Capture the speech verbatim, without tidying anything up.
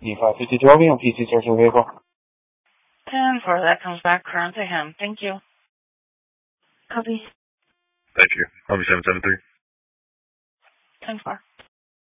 E five fifty Drovey on P C search your vehicle. ten four, that comes back current to him. Thank you. Copy. Thank you. Copy seven seven three. ten four.